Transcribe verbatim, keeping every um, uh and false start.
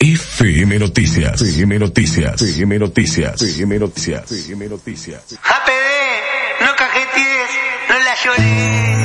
F M Noticias. F M Noticias. F M Noticias. F M Noticias. F M Noticias. A P D, no cajetees, no la llores.